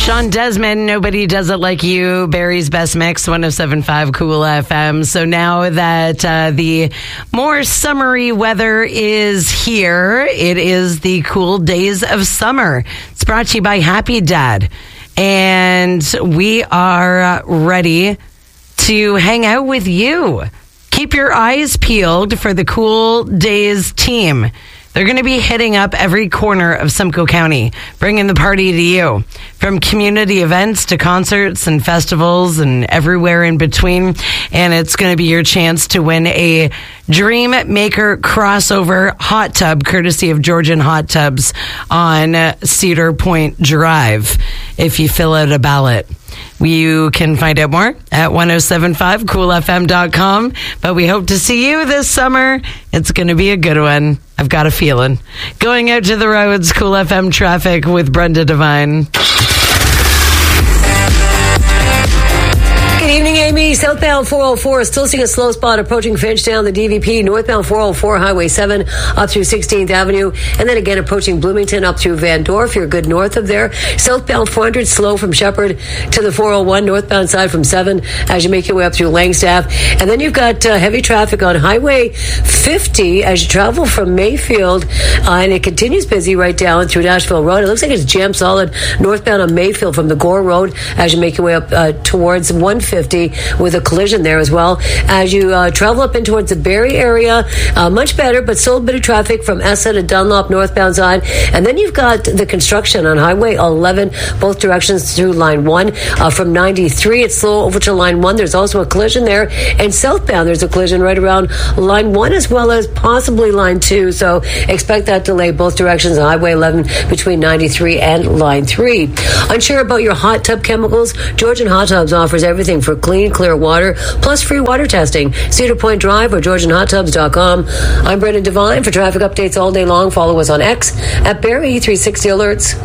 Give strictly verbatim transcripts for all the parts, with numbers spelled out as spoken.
Sean Desmond, Nobody Does It Like You, Barry's Best Mix, one oh seven point five Cool F M. So now that uh, the more summery weather is here, it is the cool days of summer. It's brought to you by Happy Dad. And we are ready to hang out with you. Keep your eyes peeled for the Cool Days team. They're going to be hitting up every corner of Simcoe County, bringing the party to you. From community events to concerts and festivals and everywhere in between. And it's going to be your chance to win a Dream Maker crossover hot tub, courtesy of Georgian Hot Tubs on Cedar Point Drive, if you fill out a ballot. You can find out more at ten seventy-five cool f m dot com. But we hope to see you this summer. It's going to be a good one. I've got a feeling. Going out to the roads, Cool F M traffic with Brenda Devine. Good evening, Amy. Southbound four oh four is still seeing a slow spot approaching Finchtown, the D V P. Northbound four oh four, Highway seven up through sixteenth Avenue. And then again approaching Bloomington up through Van Dorp. You're good north of there. Southbound four hundred slow from Shepherd to the four oh one. Northbound side from seven as you make your way up through Langstaff. And then you've got uh, heavy traffic on Highway fifty as you travel from Mayfield. Uh, and it continues busy right down through Nashville Road. It looks like it's jammed solid northbound on Mayfield from the Gore Road as you make your way up uh, towards one fifty with a collision there as well. As you uh, travel up in towards the Barrie area, uh, much better, but still a bit of traffic from Essa to Dunlop northbound side. And then you've got the construction on Highway eleven, both directions through line one. Uh, from ninety-three, it's slow over to line one. There's also a collision there. And southbound, there's a collision right around line one as well as possibly line two. So expect that delay both directions on Highway eleven between ninety-three and line three. Unsure about your hot tub chemicals? Georgian Hot Tubs offers everything for clean, clear water, plus free water testing. Cedar Point Drive or georgian hot tubs dot com. I'm Brendan Devine. For traffic updates all day long, follow us on X at Barrie three sixty Alerts.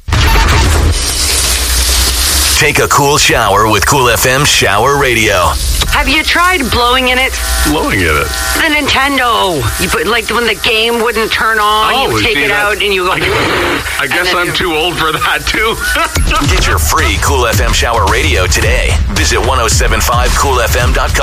Take a cool shower with Cool F M Shower Radio. Have you tried blowing in it? Blowing in it? The Nintendo. You put, like, when the game wouldn't turn on, oh, you take it that, out and you go... I, I guess I'm too old for that, too. Get your free Cool F M Shower Radio today. Visit ten seventy-five cool f m dot com.